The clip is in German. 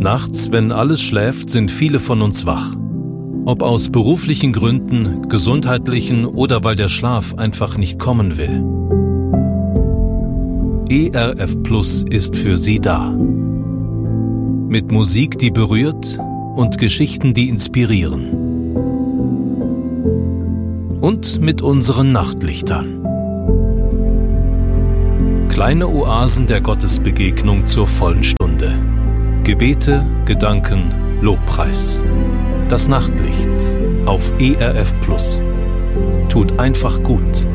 Nachts, wenn alles schläft, sind viele von uns wach. Ob aus beruflichen Gründen, gesundheitlichen oder weil der Schlaf einfach nicht kommen will. ERF Plus ist für Sie da. Mit Musik, die berührt und Geschichten, die inspirieren. Und mit unseren Nachtlichtern. Kleine Oasen der Gottesbegegnung zur vollen Stunde. Gebete, Gedanken, Lobpreis. Das Nachtlicht auf ERF Plus. Tut einfach gut.